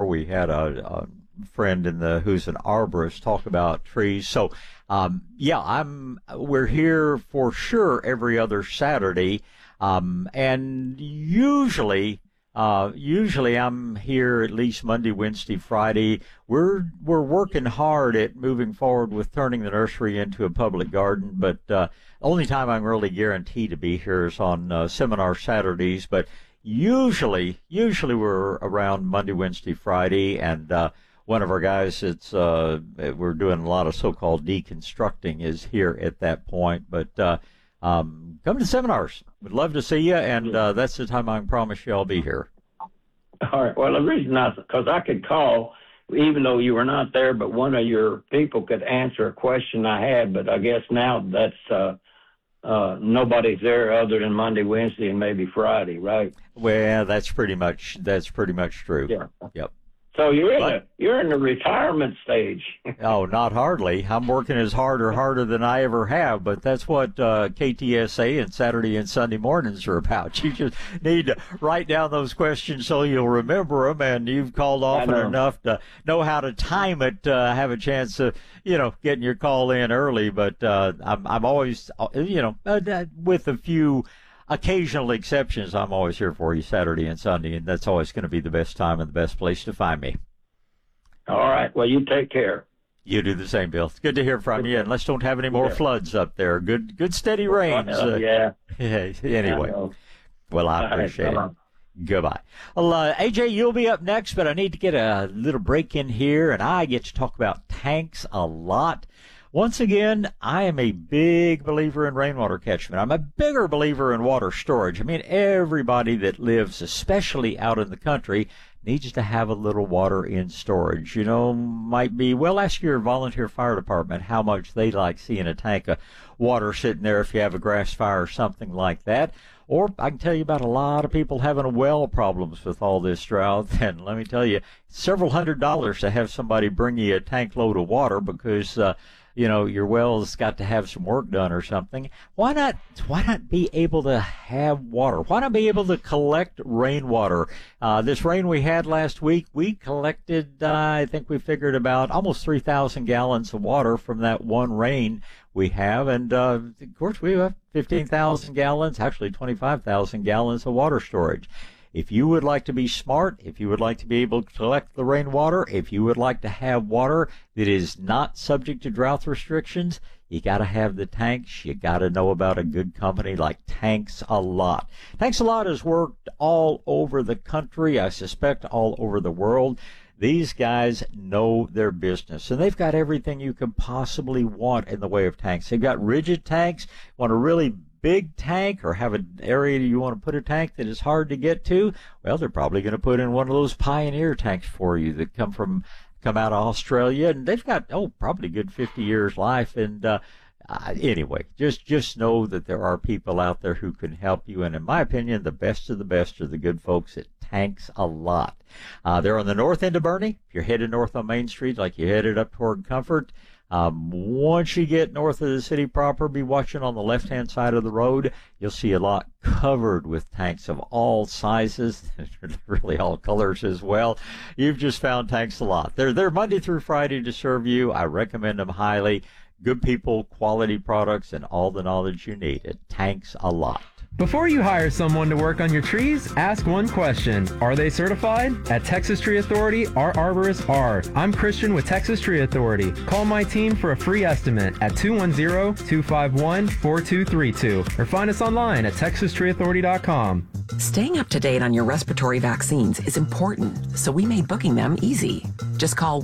We had a friend who's an arborist talk about trees. So, we're here for sure every other Saturday. And usually I'm here at least Monday, Wednesday, Friday. We're working hard at moving forward with turning the nursery into a public garden, but only time I'm really guaranteed to be here is on seminar Saturdays. But usually we're around Monday, Wednesday, Friday, and one of our guys we're doing a lot of so-called deconstructing is here at that point. But come to seminars. Would love to see you, and that's the time I can promise you I'll be here. All right. Well, the reason because I could call, even though you were not there, but one of your people could answer a question I had. But I guess now that's nobody's there other than Monday, Wednesday, and maybe Friday, right? Well, that's pretty much true. Yeah. Yep. So you're in the retirement stage. Oh, not hardly. I'm working as hard or harder than I ever have, but that's what KTSA and Saturday and Sunday mornings are about. You just need to write down those questions so you'll remember them, and you've called often enough to know how to time it, have a chance of, getting your call in early. But I'm always, with a few occasional exceptions, I'm always here for you Saturday and Sunday, and that's always going to be the best time and the best place to find me. All right. Well, you take care. You do the same, Bill. It's good to hear from you, and let's don't have any more floods up there. Good steady rains. Yeah. Anyway, well, I appreciate it. Goodbye. Well, AJ, you'll be up next, but I need to get a little break in here, and I get to talk about tanks a lot. Once again, I am a big believer in rainwater catchment. I'm a bigger believer in water storage. I mean, everybody that lives, especially out in the country, needs to have a little water in storage. Might be, ask your volunteer fire department how much they like seeing a tank of water sitting there if you have a grass fire or something like that. Or I can tell you about a lot of people having well problems with all this drought. And let me tell you, several $100s to have somebody bring you a tank load of water because, your well's got to have some work done or something. Why not be able to have water? Why not be able to collect rainwater? This rain we had last week, we collected, I think we figured about almost 3,000 gallons of water from that one rain we have. And, of course, we have 15,000 gallons, actually 25,000 gallons of water storage. If you would like to be smart, if you would like to be able to collect the rainwater, if you would like to have water that is not subject to drought restrictions, you got to have the tanks. You got to know about a good company like Tanks A Lot. Tanks A Lot has worked all over the country, I suspect all over the world. These guys know their business, and they've got everything you could possibly want in the way of tanks. They've got rigid tanks. Want a really big tank or have an area you want to put a tank that is hard to get to? Well, they're probably going to put in one of those Pioneer tanks for you that come out of Australia, and they've got probably a good 50 years life. And anyway, just know that there are people out there who can help you. And in my opinion, the best of the best are the good folks at Tanks A Lot. They're on the north end of Boerne. If you're headed north on Main Street, like you're headed up toward Comfort, once you get north of the city proper, be watching on the left-hand side of the road. You'll see a lot covered with tanks of all sizes, really all colors as well. You've just found Tanks A Lot. They're Monday through Friday to serve you. I recommend them highly. Good people, quality products, and all the knowledge you need at Tanks A Lot. Before you hire someone to work on your trees, ask one question. Are they certified? At Texas Tree Authority, our arborists are. I'm Christian with Texas Tree Authority. Call my team for a free estimate at 210-251-4232 or find us online at texastreeauthority.com. Staying up to date on your respiratory vaccines is important, so we made booking them easy. Just call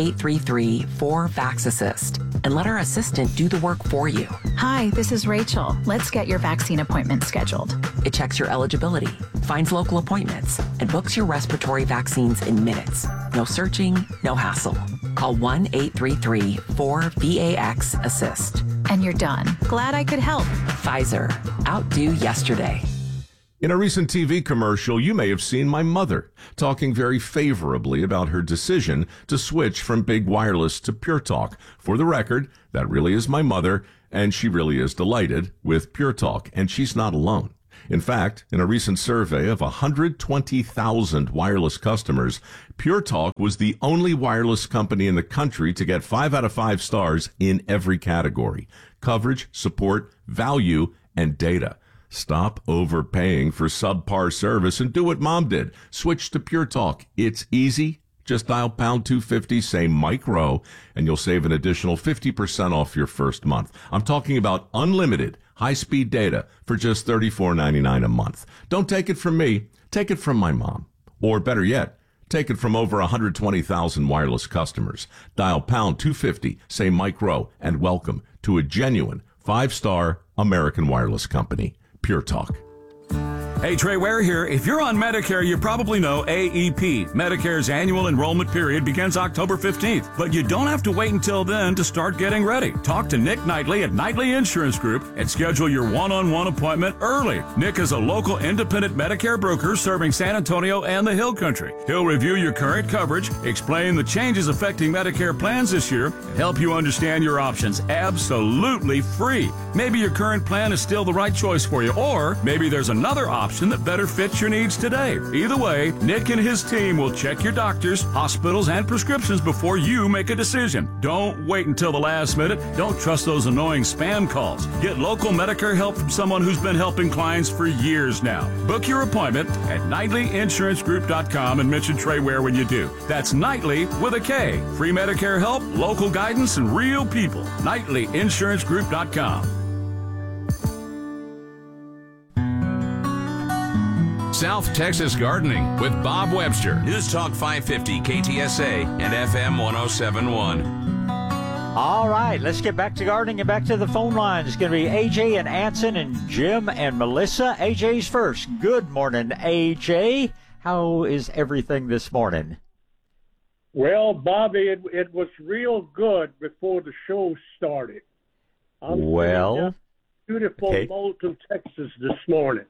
1-833-4-VAX-ASSIST and let our assistant do the work for you. Hi, this is Rachel. Let's get your vaccine appointment scheduled. It checks your eligibility, finds local appointments, and books your respiratory vaccines in minutes. No searching, no hassle. Call 1-833-4-VAX-ASSIST. And you're done. Glad I could help. Pfizer. Outdo yesterday. In a recent TV commercial, you may have seen my mother talking very favorably about her decision to switch from Big Wireless to Pure Talk. For the record, that really is my mother, and she really is delighted with Pure Talk, and she's not alone. In fact, in a recent survey of 120,000 wireless customers, Pure Talk was the only wireless company in the country to get 5 out of 5 stars in every category: coverage, support, value, and data. Stop overpaying for subpar service and do what Mom did. Switch to Pure Talk. It's easy. Just dial pound 250, say Mike Rowe, and you'll save an additional 50% off your first month. I'm talking about unlimited high-speed data for just $34.99 a month. Don't take it from me. Take it from my mom. Or better yet, take it from over 120,000 wireless customers. Dial pound 250, say Mike Rowe, and welcome to a genuine 5-star American wireless company. Pure Talk. Hey, Trey Ware here. If you're on Medicare, you probably know AEP. Medicare's annual enrollment period begins October 15th, but you don't have to wait until then to start getting ready. Talk to Nick Knightley at Knightley Insurance Group and schedule your one-on-one appointment early. Nick is a local independent Medicare broker serving San Antonio and the Hill Country. He'll review your current coverage, explain the changes affecting Medicare plans this year, and help you understand your options absolutely free. Maybe your current plan is still the right choice for you, or maybe there's another option that better fits your needs today. Either way, Nick and his team will check your doctors, hospitals, and prescriptions before you make a decision. Don't wait until the last minute. Don't trust those annoying spam calls. Get local Medicare help from someone who's been helping clients for years now. Book your appointment at KnightleyInsuranceGroup.com and mention Trey Ware when you do. That's Knightley with a K. Free Medicare help, local guidance, and real people. KnightleyInsuranceGroup.com. South Texas Gardening with Bob Webster. News Talk 550 KTSA and FM 1071. All right, let's get back to gardening and back to the phone line. It's going to be AJ and Anson and Jim and Melissa. AJ's first. Good morning, AJ. How is everything this morning? Well, Bobby, it was real good before the show started. I'm in beautiful Moulton, Texas this morning.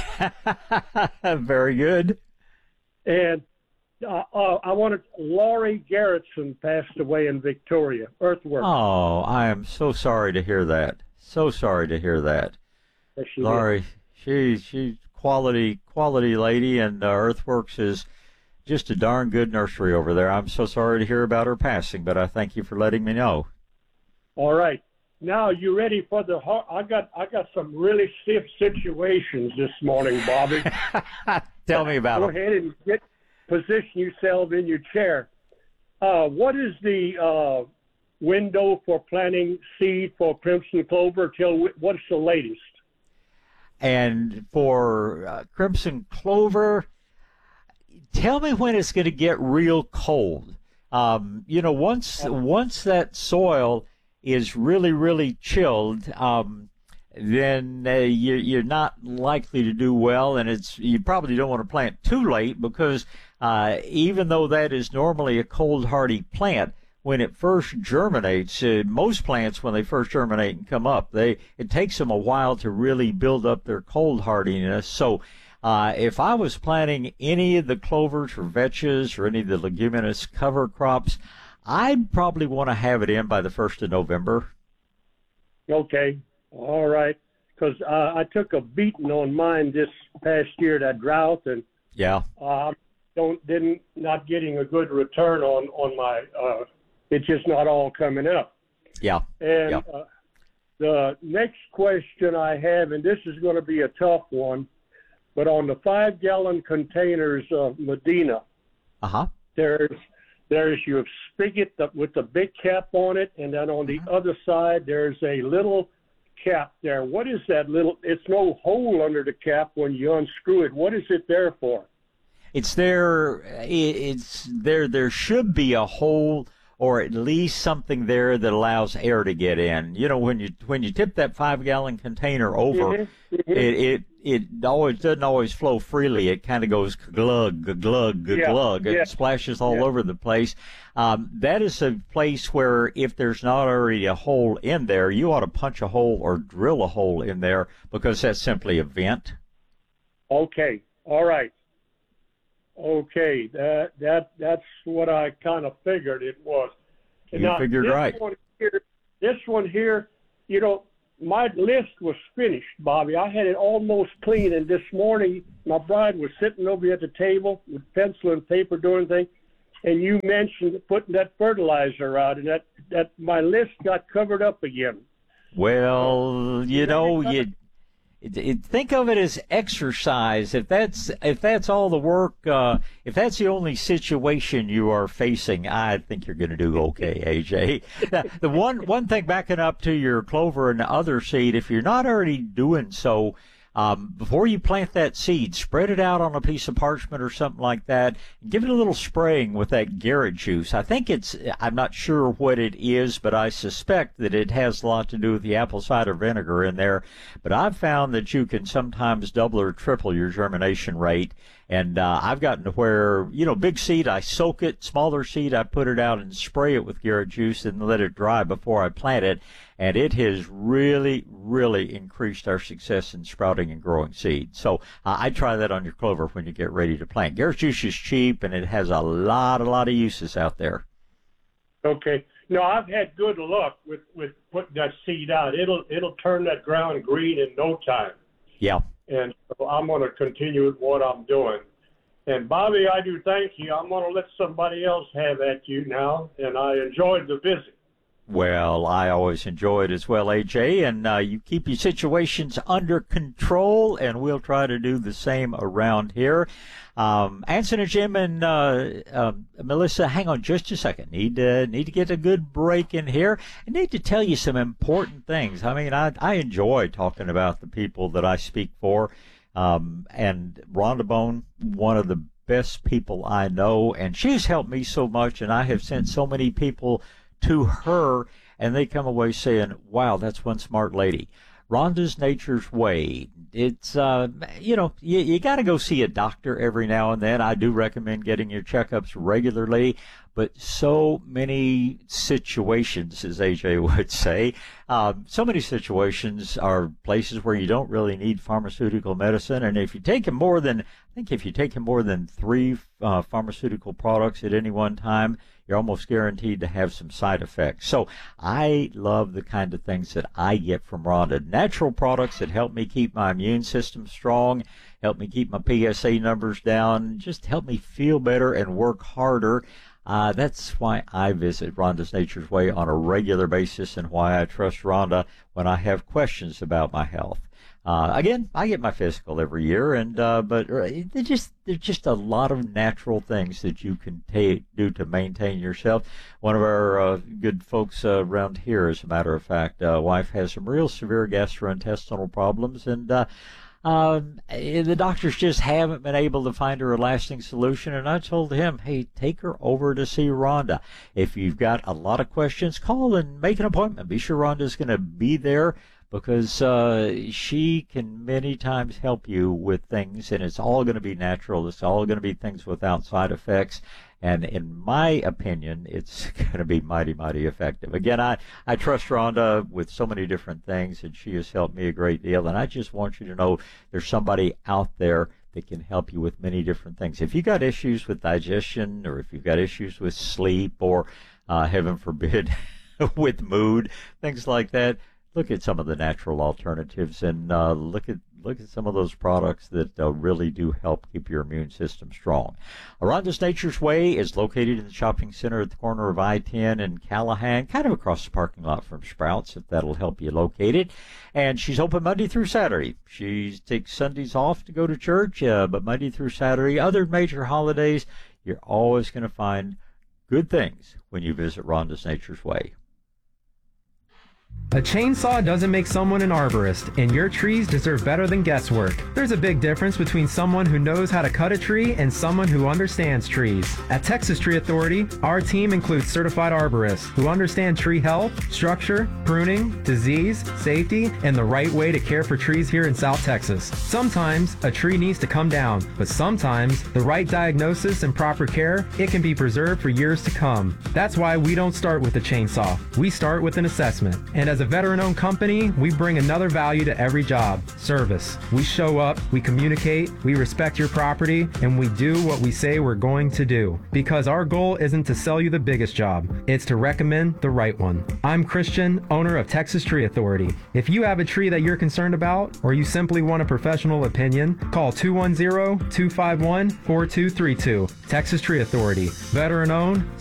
Very good. And I wanted Laurie Garrettson passed away in Victoria, earthwork. Oh, I am so sorry to hear that. So sorry to hear that. Yes, Laurie, she's quality lady, and Earthworks is just a darn good nursery over there. I'm so sorry to hear about her passing, but I thank you for letting me know. All right. Now, you ready for the I got some really stiff situations this morning, Bobby. Tell me about it. Go ahead and position yourself in your chair. What is the window for planting seed for crimson clover? What's the latest? And for crimson clover, tell me when it's going to get real cold. Once that soil is really, really chilled, then you're not likely to do well, and you probably don't want to plant too late because even though that is normally a cold hardy plant, when it first germinates, most plants when they first germinate and come up, it takes them a while to really build up their cold hardiness. So if I was planting any of the clovers or vetches or any of the leguminous cover crops, I'd probably want to have it in by the 1st of November. Okay. All right. Because I took a beating on mine this past year, that drought, and not getting a good return on my. It's just not all coming up. Yeah. And the next question I have, and this is going to be a tough one, but on the 5-gallon containers of Medina, there's your spigot with the big cap on it, and then on the other side there's a little cap there. What is that little? It's no hole under the cap when you unscrew it. What is it there for? It's there. There should be a hole, or at least something there that allows air to get in. You know, when you tip that 5-gallon container over, it always doesn't always flow freely. It kind of goes glug, glug, glug. It splashes all over the place. That is a place where if there's not already a hole in there, you ought to punch a hole or drill a hole in there because that's simply a vent. Okay. All right. Okay, that's what I kind of figured it was. You figured right. This one here, you know, my list was finished, Bobby. I had it almost clean, and this morning my bride was sitting over at the table with pencil and paper doing things, and you mentioned putting that fertilizer out, and that my list got covered up again. Well, you know, think of it as exercise. If that's all the work, if that's the only situation you are facing, I think you're going to do okay, AJ. The one thing backing up to your clover and other seed, if you're not already doing so, before you plant that seed, spread it out on a piece of parchment or something like that, and give it a little spraying with that Garrett juice. I'm not sure what it is, but I suspect that it has a lot to do with the apple cider vinegar in there. But I've found that you can sometimes double or triple your germination rate. And I've gotten to where, big seed, I soak it. Smaller seed, I put it out and spray it with Garrett juice and let it dry before I plant it. And it has really, really increased our success in sprouting and growing seed. So I try that on your clover when you get ready to plant. Garrett juice is cheap, and it has a lot of uses out there. Okay. No, I've had good luck with putting that seed out. It'll turn that ground green in no time. Yeah. And so I'm going to continue with what I'm doing. And, Bobby, I do thank you. I'm going to let somebody else have at you now, and I enjoyed the visit. Well, I always enjoy it as well, AJ, and you keep your situations under control, and we'll try to do the same around here. Anson and Jim and Melissa, hang on just a second. Need to get a good break in here. I need to tell you some important things. I mean, I enjoy talking about the people that I speak for, and Rhonda Bone, one of the best people I know, and she's helped me so much, and I have sent so many people to her, and they come away saying, wow, that's one smart lady. Rhonda's Nature's Way. It's, you got to go see a doctor every now and then. I do recommend getting your checkups regularly, but so many situations, as AJ would say, so many situations are places where you don't really need pharmaceutical medicine. And if you take more than 3 pharmaceutical products at any one time, you're almost guaranteed to have some side effects. So I love the kind of things that I get from Rhonda. Natural products that help me keep my immune system strong, help me keep my PSA numbers down, just help me feel better and work harder. That's why I visit Rhonda's Nature's Way on a regular basis, and why I trust Rhonda when I have questions about my health. Again, I get my physical every year, and but there's just a lot of natural things that you can do to maintain yourself. One of our good folks around here, as a matter of fact, wife has some real severe gastrointestinal problems, and the doctors just haven't been able to find her a lasting solution. And I told him, hey, take her over to see Rhonda. If you've got a lot of questions, call and make an appointment. Be sure Rhonda's going to be there, because she can many times help you with things, and it's all going to be natural. It's all going to be things without side effects. And in my opinion, it's going to be mighty, mighty effective. Again, I trust Rhonda with so many different things, and she has helped me a great deal. And I just want you to know there's somebody out there that can help you with many different things. If you've got issues with digestion, or if you've got issues with sleep, or heaven forbid, with mood, things like that, look at some of the natural alternatives, and look at some of those products that really do help keep your immune system strong. Rhonda's Nature's Way is located in the shopping center at the corner of I-10 and Callahan, kind of across the parking lot from Sprouts, if that'll help you locate it. And she's open Monday through Saturday. She takes Sundays off to go to church, but Monday through Saturday, other major holidays, you're always going to find good things when you visit Rhonda's Nature's Way. A chainsaw doesn't make someone an arborist, and your trees deserve better than guesswork. There's a big difference between someone who knows how to cut a tree and someone who understands trees. At Texas Tree Authority, our team includes certified arborists who understand tree health, structure, pruning, disease, safety, and the right way to care for trees here in South Texas. Sometimes a tree needs to come down, but sometimes the right diagnosis and proper care, it can be preserved for years to come. That's why we don't start with a chainsaw. We start with an assessment. And as a veteran-owned company, we bring another value to every job: service. We show up, we communicate, we respect your property, and we do what we say we're going to do. Because our goal isn't to sell you the biggest job, it's to recommend the right one. I'm Christian, owner of Texas Tree Authority. If you have a tree that you're concerned about, or you simply want a professional opinion, call 210-251-4232. Texas Tree Authority. Veteran-owned,